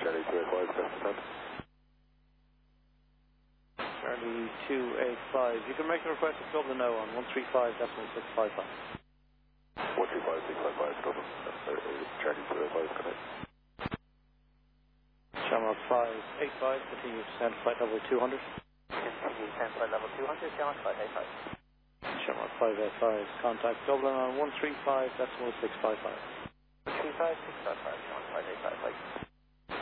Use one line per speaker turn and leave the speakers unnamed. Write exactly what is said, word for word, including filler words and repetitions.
Charlie two eight five, descent.
Charlie two eight five. You can make a request to Dublin now on one three five decimal six five five.
one three five six five five, Dublin. Uh, Charlie two eight five, connect.
Shamrock five eight five, continue to descend flight level two hundred.
Continue descend flight level two hundred, Shamrock five eight five.
Shamrock five eight five, contact Dublin on one three five decimal six five five.
one three five six five five, Shamrock five eight five, flight.